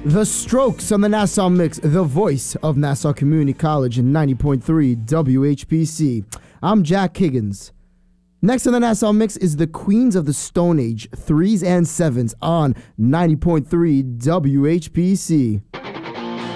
The Strokes on the Nassau Mix, the voice of Nassau Community College in 90.3 WHPC. I'm Jack Higgins. Next on the Nassau Mix is the Queens of the Stone Age, 3s and 7s on 90.3 WHPC.